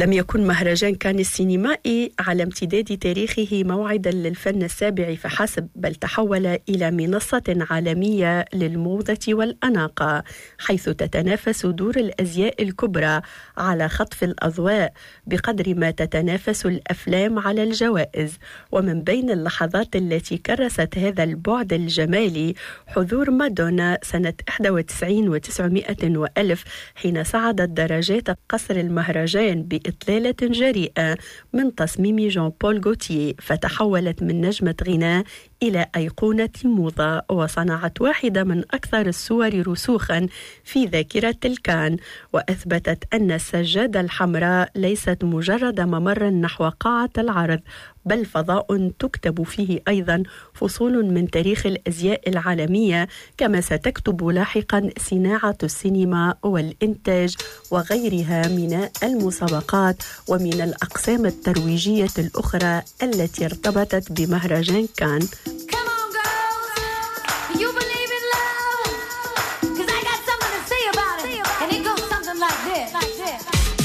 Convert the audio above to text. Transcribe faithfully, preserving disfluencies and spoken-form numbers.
لم يكن مهرجان كان السينمائي على امتداد تاريخه موعدا للفن السابع فحسب، بل تحول إلى منصة عالمية للموضة والأناقة، حيث تتنافس دور الأزياء الكبرى على خطف الأضواء بقدر ما تتنافس الأفلام على الجوائز. ومن بين اللحظات التي كرست هذا البعد الجمالي حضور مادونا سنة واحد وتسعين وتسعمائة وألف، حين صعدت درجات قصر المهرجان بإطلالة جريئة من تصميم جون بول غوتيه، فتحولت من نجمة غناء إلى أيقونة موضة، وصنعت واحدة من أكثر الصور رسوخا في ذاكرة الكان، وأثبتت أن السجادة الحمراء ليست مجرد ممر نحو قاعة العرض، بل فضاء تكتب فيه أيضا فصول من تاريخ الأزياء العالمية، كما ستكتب لاحقا صناعة السينما والإنتاج وغيرها من المسابقات ومن الأقسام الترويجية الأخرى التي ارتبطت بمهرجان كان.